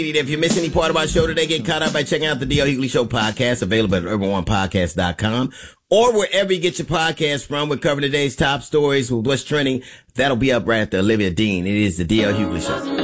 If you miss any part of our show today, get caught up by checking out the D.L. Hughley Show podcast, available at urban1podcast.com or wherever you get your podcast from. We're covering today's top stories with what's trending. That'll be up right after Olivia Dean. It is the D.L. Hughley Show.